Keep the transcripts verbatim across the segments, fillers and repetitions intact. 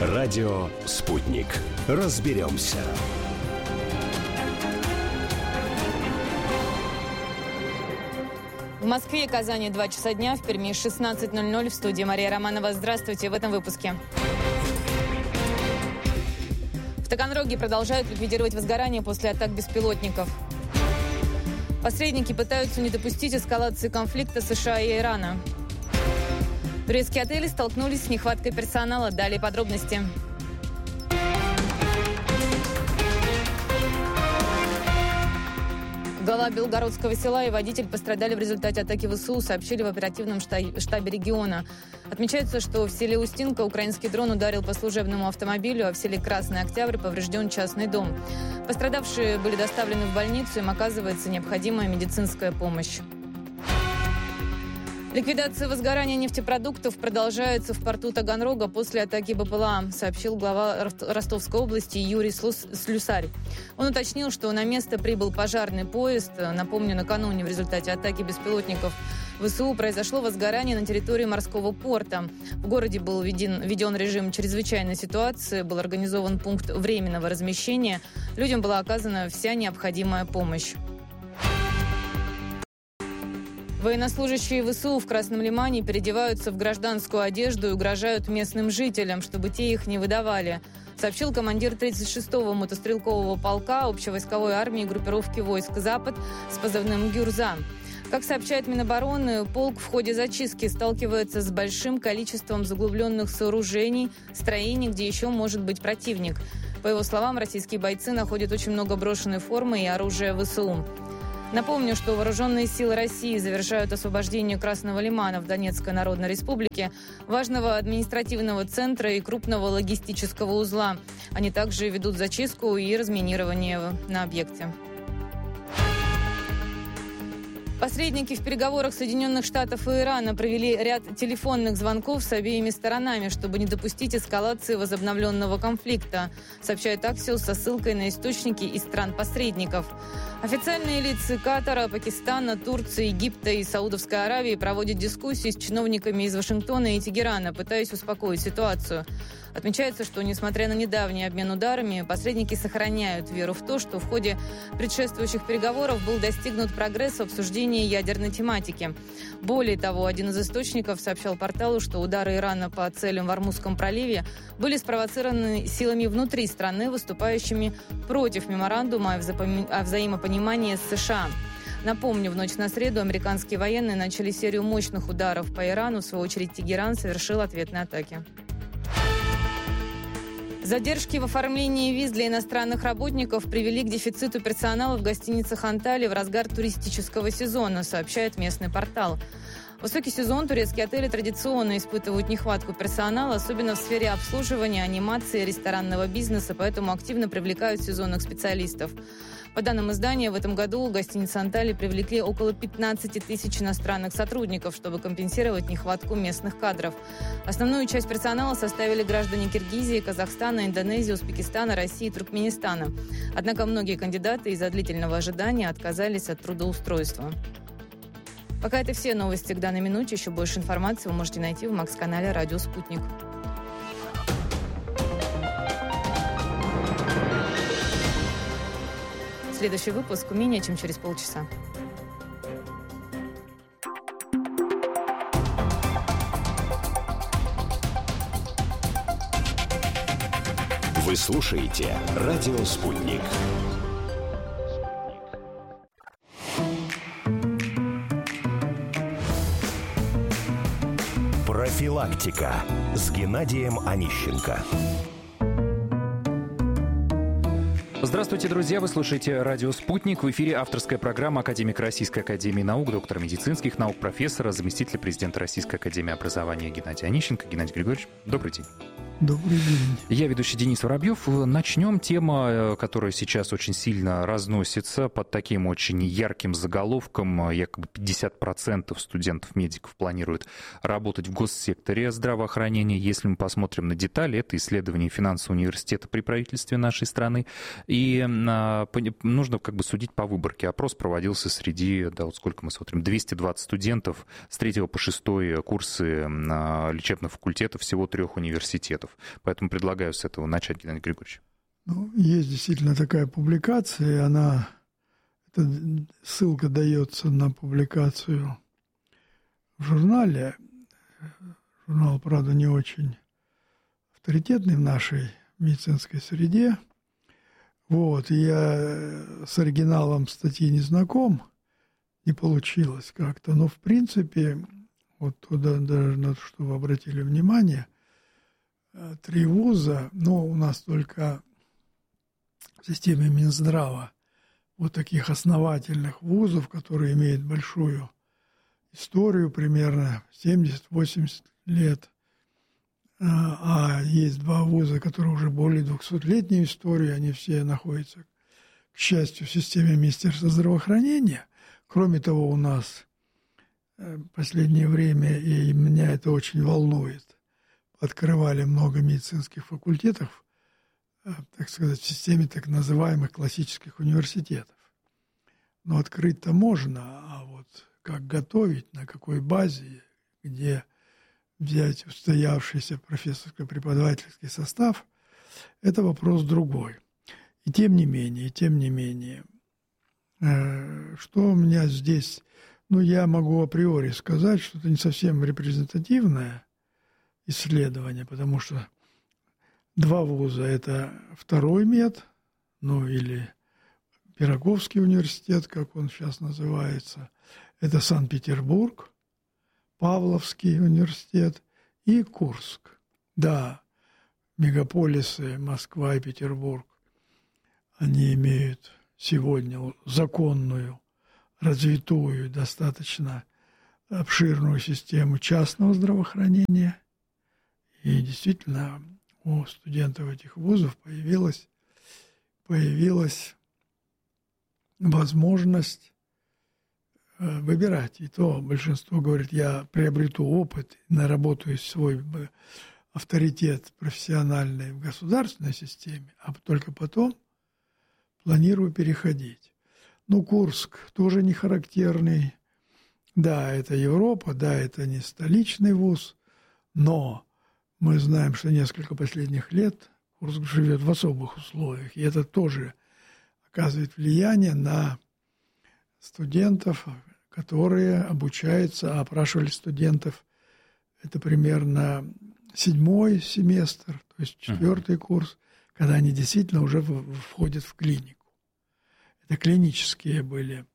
Радио «Спутник». Разберемся. В Москве и Казани два часа дня, в Перми шестнадцать ноль ноль. В студии Мария Романова. Здравствуйте в этом выпуске. В Таганроге продолжают ликвидировать возгорание после атак беспилотников. Посредники пытаются не допустить эскалации конфликта США и Ирана. Турецкие отели столкнулись с нехваткой персонала. Далее подробности. Глава Белгородского села и водитель пострадали в результате атаки ВСУ, сообщили в оперативном штабе региона. Отмечается, что в селе Устинка украинский дрон ударил по служебному автомобилю, а в селе Красный Октябрь поврежден частный дом. Пострадавшие были доставлены в больницу, им оказывается необходимая медицинская помощь. Ликвидация возгорания нефтепродуктов продолжается в порту Таганрога после атаки БПЛА, сообщил глава Ростовской области Юрий Слюсарь. Он уточнил, что на место прибыл пожарный поезд. Напомню, накануне в результате атаки беспилотников ВСУ произошло возгорание на территории морского порта. В городе был введен, введен режим чрезвычайной ситуации, был организован пункт временного размещения. Людям была оказана вся необходимая помощь. Военнослужащие ВСУ в Красном Лимане переодеваются в гражданскую одежду и угрожают местным жителям, чтобы те их не выдавали, сообщил командир тридцать шестого мотострелкового полка общевойсковой армии группировки войск «Запад» с позывным «Гюрза». Как сообщает Минобороны, полк в ходе зачистки сталкивается с большим количеством заглубленных сооружений, строений, где еще может быть противник. По его словам, российские бойцы находят очень много брошенной формы и оружия ВСУ. Напомню, что вооруженные силы России завершают освобождение Красного Лимана в Донецкой Народной Республике, важного административного центра и крупного логистического узла. Они также ведут зачистку и разминирование на объекте. Посредники в переговорах Соединенных Штатов и Ирана провели ряд телефонных звонков с обеими сторонами, чтобы не допустить эскалации возобновленного конфликта, сообщает Axios со ссылкой на источники из стран-посредников. Официальные лица Катара, Пакистана, Турции, Египта и Саудовской Аравии проводят дискуссии с чиновниками из Вашингтона и Тегерана, пытаясь успокоить ситуацию. Отмечается, что, несмотря на недавний обмен ударами, посредники сохраняют веру в то, что в ходе предшествующих переговоров был достигнут прогресс в обсуждении ядерной тематики. Более того, один из источников сообщал порталу, что удары Ирана по целям в Ормузском проливе были спровоцированы силами внутри страны, выступающими против меморандума о взаимопонимании с США. Напомню, в ночь на среду американские военные начали серию мощных ударов по Ирану. В свою очередь, Тегеран совершил ответные атаки. Задержки в оформлении виз для иностранных работников привели к дефициту персонала в гостиницах Анталии в разгар туристического сезона, сообщает местный портал. В высокий сезон турецкие отели традиционно испытывают нехватку персонала, особенно в сфере обслуживания, анимации, ресторанного бизнеса, поэтому активно привлекают сезонных специалистов. По данным издания, в этом году гостиницы Анталии привлекли около пятнадцать тысяч иностранных сотрудников, чтобы компенсировать нехватку местных кадров. Основную часть персонала составили граждане Киргизии, Казахстана, Индонезии, Узбекистана, России и Туркменистана. Однако многие кандидаты из-за длительного ожидания отказались от трудоустройства. Пока это все новости к данной минуте. Еще больше информации вы можете найти в Макс-канале «Радио Спутник». Следующий выпуск менее чем через полчаса. Вы слушаете «Радио Спутник». Профилактика с Геннадием Онищенко. Здравствуйте, друзья! Вы слушаете «Радио Спутник». В эфире авторская программа академик Российской академии наук, доктор медицинских наук, профессора, заместителя президента Российской академии образования Геннадий Онищенко. Геннадий Григорьевич, добрый день. Добрый день. Я ведущий Денис Воробьев. Начнем. Тема, которая сейчас очень сильно разносится под таким очень ярким заголовком. Якобы пятьдесят процентов студентов-медиков планируют работать в госсекторе здравоохранения. Если мы посмотрим на детали, это исследование финансового университета при правительстве нашей страны. И нужно как бы судить по выборке. Опрос проводился среди, да, вот сколько мы смотрим, двести двадцать студентов с третьего по шестой курсы лечебных факультетов всего трех университетов. Штатов. Поэтому предлагаю с этого начать, Геннадий Григорьевич. Ну, есть действительно такая публикация, она, эта ссылка дается на публикацию в журнале. Журнал, правда, не очень авторитетный в нашей медицинской среде. Вот, и я с оригиналом статьи не знаком, не получилось как-то, но в принципе, вот туда даже на то, что вы обратили внимание, три вуза, но у нас только в системе Минздрава вот таких основательных вузов, которые имеют большую историю, примерно семьдесят-восемьдесят лет, а есть два вуза, которые уже более двухсотлетней истории, они все находятся, к счастью, в системе Министерства здравоохранения. Кроме того, у нас в последнее время, и меня это очень волнует, открывали много медицинских факультетов, так сказать, в системе так называемых классических университетов. Но открыть-то можно, а вот как готовить, на какой базе, где взять устоявшийся профессорско-преподавательский состав, это вопрос другой. И тем не менее, тем не менее, что у меня здесь, ну, я могу априори сказать, что это не совсем репрезентативное исследование, потому что два вуза – это второй мед, ну, или Пироговский университет, как он сейчас называется, это Санкт-Петербург, Павловский университет и Курск. Да, мегаполисы Москва и Петербург, они имеют сегодня законную, развитую, достаточно обширную систему частного здравоохранения. И действительно у студентов этих вузов появилась, появилась возможность выбирать. И то большинство говорит, я приобрету опыт, наработаю свой авторитет профессиональный в государственной системе, а только потом планирую переходить. Ну, Курск тоже не характерный. Да, это Европа, да, это не столичный вуз, но мы знаем, что несколько последних лет Курск живет в особых условиях, и это тоже оказывает влияние на студентов, которые обучаются, опрашивали студентов. Это примерно седьмой семестр, то есть четвертый uh-huh. курс, когда они действительно уже входят в клинику. Это клинические были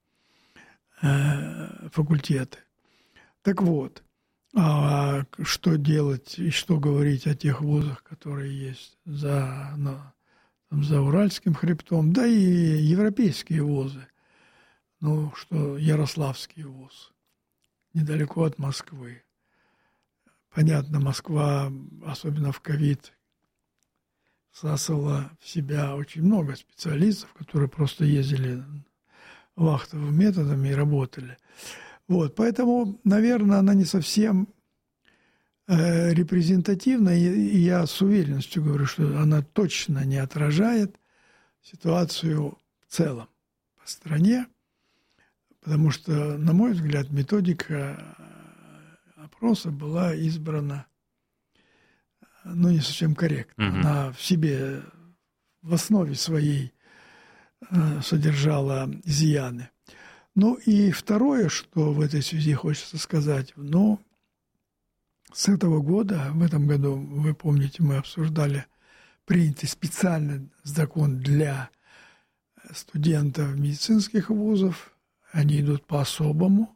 э, факультеты. Так вот, а что делать и что говорить о тех вузах, которые есть за, на, там, за Уральским хребтом, да и европейские вузы. Ну, что Ярославский вуз, недалеко от Москвы. Понятно, Москва, особенно в ковид, всасывала в себя очень много специалистов, которые просто ездили вахтовым методом и работали. Вот, поэтому, наверное, она не совсем э, репрезентативна, и, и я с уверенностью говорю, что она точно не отражает ситуацию в целом по стране. Потому что, на мой взгляд, методика опроса была избрана, ну, не совсем корректно. Uh-huh. Она в себе, в основе своей содержала изъяны. Ну, и второе, что в этой связи хочется сказать, ну, с этого года, в этом году, вы помните, мы обсуждали принятый специальный закон для студентов медицинских вузов. Они идут по-особому.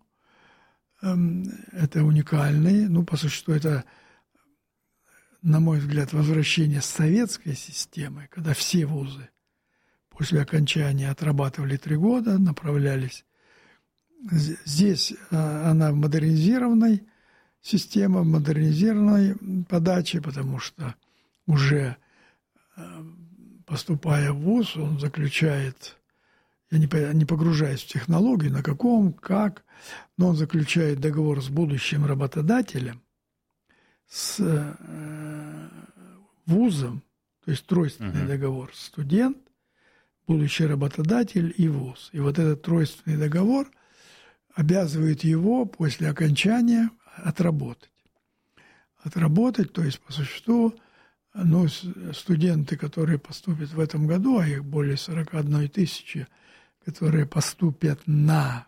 Это уникальные. Ну, по существу, это, на мой взгляд, возвращение советской системы, когда все вузы после окончания отрабатывали три года, направлялись. Здесь она в модернизированной системе, в модернизированной подаче, потому что уже поступая в вуз, он заключает... Я не погружаюсь в технологию, на каком, как, но он заключает договор с будущим работодателем, с э, вузом, то есть тройственный uh-huh. договор, студент, будущий работодатель и вуз. И вот этот тройственный договор обязывает его после окончания отработать. Отработать, то есть по существу ну, студенты, которые поступят в этом году, а их более сорок одна тысяча, которые поступят на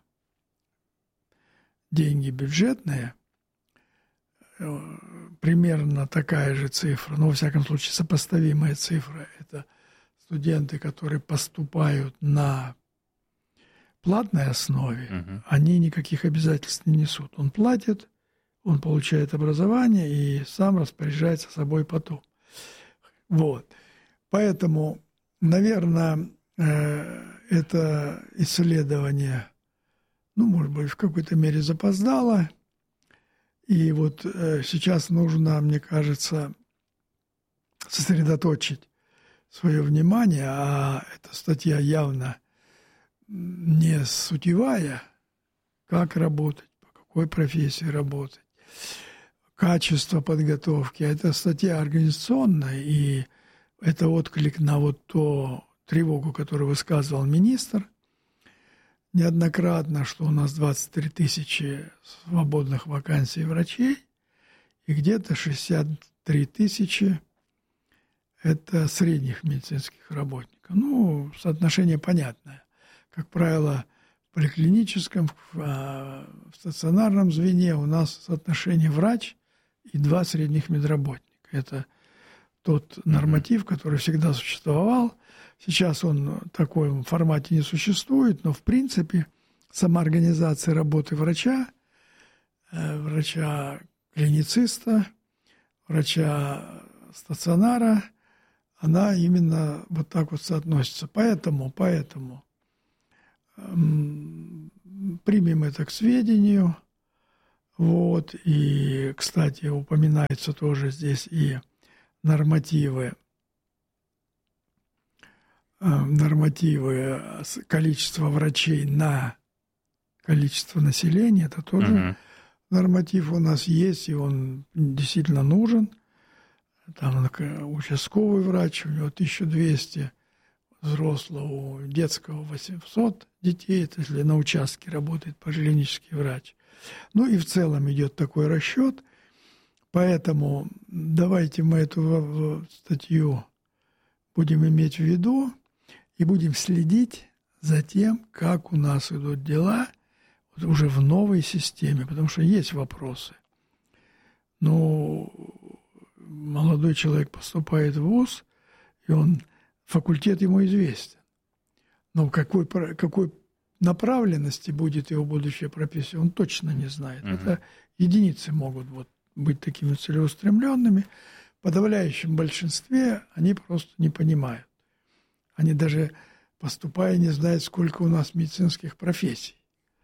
деньги бюджетные, примерно такая же цифра, но, во всяком случае, сопоставимая цифра, это студенты, которые поступают на платной основе, uh-huh. они никаких обязательств не несут. Он платит, он получает образование и сам распоряжается собой потом. Вот. Поэтому, наверное, это исследование, ну, может быть, в какой-то мере запоздало. И вот сейчас нужно, мне кажется, сосредоточить свое внимание, а эта статья явно не сутевая, как работать, по какой профессии работать, качество подготовки. Это статья организационная, и это отклик на вот ту тревогу, которую высказывал министр неоднократно, что у нас двадцать три тысячи свободных вакансий врачей, и где-то шестьдесят три тысячи это средних медицинских работников. Ну, соотношение понятное. Как правило, в поликлиническом, в, в стационарном звене у нас соотношение врач и два средних медработника. Это тот норматив, который всегда существовал. Сейчас он в таком формате не существует, но в принципе сама организация работы врача, врача-клинициста, врача стационара, она именно вот так вот соотносится. Поэтому, поэтому эм, примем это к сведению. Вот. И, кстати, упоминаются тоже здесь и нормативы, э, нормативы количества врачей на количество населения. Это тоже uh-huh. норматив у нас есть, и он действительно нужен. Там участковый врач, у него тысяча двести, взрослого, детского восемьсот детей, это если на участке работает поликлинический врач. Ну и в целом идет такой расчет, поэтому давайте мы эту статью будем иметь в виду и будем следить за тем, как у нас идут дела уже в новой системе, потому что есть вопросы. Но молодой человек поступает в вуз, и он, факультет ему известен. Но какой, какой направленности будет его будущая профессия, он точно не знает. Uh-huh. Это единицы могут вот быть такими целеустремленными. В подавляющем большинстве они просто не понимают. Они даже, поступая, не знают, сколько у нас медицинских профессий.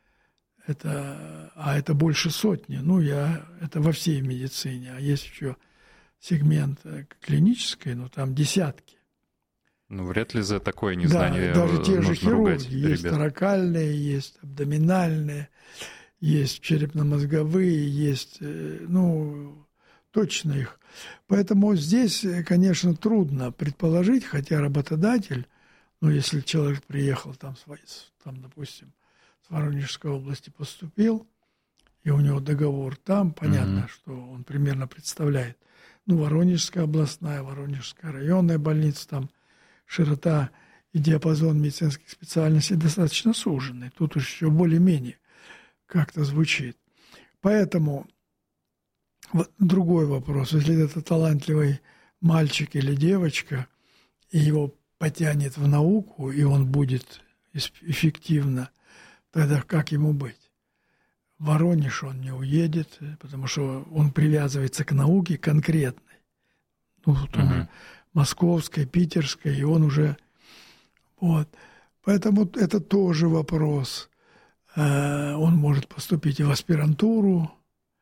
Это, а это больше сотни. Ну, я, это во всей медицине. А есть еще сегмент клинической, но там десятки. Ну, вряд ли за такое незнание да, даже те же хирурги. Есть ребят. Торакальные, есть абдоминальные, есть черепно-мозговые, есть, ну, точно их. Поэтому здесь, конечно, трудно предположить, хотя работодатель, ну, если человек приехал там, там допустим, с Воронежской области поступил, и у него договор там, понятно, mm-hmm. что он примерно представляет. Ну, Воронежская областная, Воронежская районная больница, там широта и диапазон медицинских специальностей достаточно суженный. Тут уж еще более-менее как-то звучит. Поэтому вот другой вопрос. Если это талантливый мальчик или девочка, и его потянет в науку, и он будет эффективно, тогда как ему быть? В Воронеж он не уедет, потому что он привязывается к науке конкретной. Ну, вот он uh-huh. московской, питерской, и он уже... Вот. Поэтому это тоже вопрос. Он может поступить и в аспирантуру.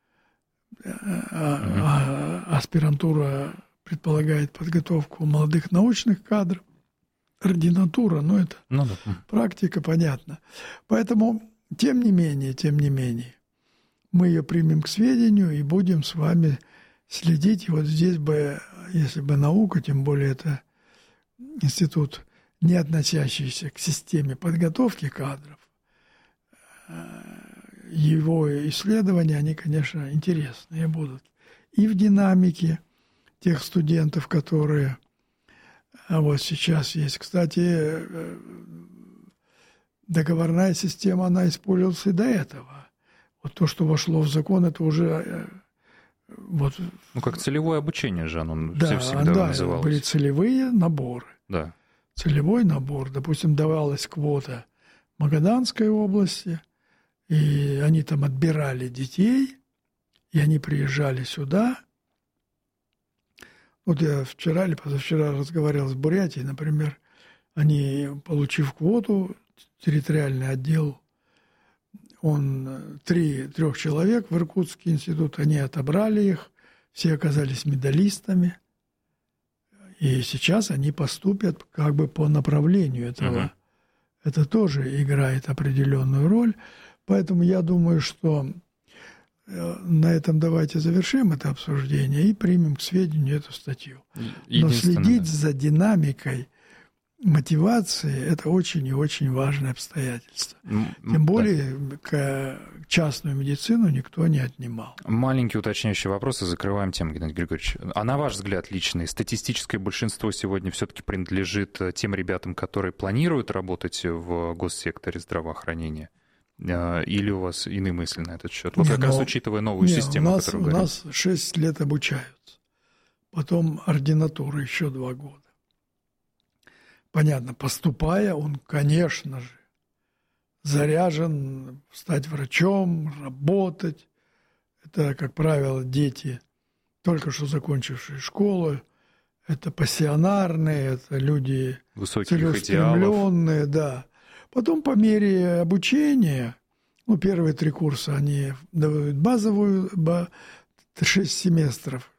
Uh-huh. А аспирантура предполагает подготовку молодых научных кадров. Ординатура, ну, это ну, да. практика, понятно. Поэтому... Тем не менее, тем не менее, мы ее примем к сведению и будем с вами следить. И вот здесь бы, если бы наука, тем более это институт, не относящийся к системе подготовки кадров, его исследования, они, конечно, интересные будут и в динамике тех студентов, которые вот сейчас есть. Кстати, договорная система, она использовалась и до этого. Вот то, что вошло в закон, это уже... Вот, ну, как целевое обучение же оно да, всегда да, называлось. Были целевые наборы. Да. Целевой набор. Допустим, давалась квота в Магаданской области, и они там отбирали детей, и они приезжали сюда. Вот я вчера или позавчера разговаривал с Бурятией, например, они, получив квоту, территориальный отдел, он три, трех человек в Иркутский институт, они отобрали их, все оказались медалистами, и сейчас они поступят как бы по направлению этого. Uh-huh. Это тоже играет определенную роль, поэтому я думаю, что на этом давайте завершим это обсуждение и примем к сведению эту статью. Но следить за динамикой мотивации – это очень и очень важное обстоятельство. Тем более, да. Частную медицину никто не отнимал. Маленький уточняющий вопрос, и закрываем тему, Геннадий Григорьевич. А на ваш взгляд личный, статистическое большинство сегодня все-таки принадлежит тем ребятам, которые планируют работать в госсекторе здравоохранения? Или у вас иные мысли на этот счет? Вот не, как но, раз учитывая новую не, систему, у нас, о которой у нас шесть лет обучаются. Потом ординатура еще два года. Понятно, поступая, он, конечно же, заряжен стать врачом, работать. Это, как правило, дети, только что закончившие школу. Это пассионарные, это люди целеустремленные, да. Потом по мере обучения, ну, первые три курса они дают базовую, шесть семестров,